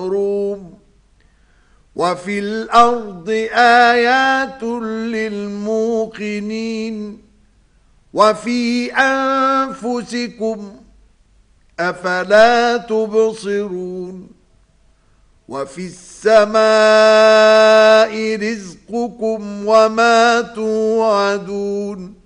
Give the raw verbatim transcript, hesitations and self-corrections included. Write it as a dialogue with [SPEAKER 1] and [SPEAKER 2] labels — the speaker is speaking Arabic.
[SPEAKER 1] محروم. وفي الأرض آيات للموقنين وفي أنفسكم أفلا تبصرون. وفي السماء رزقكم وما توعدون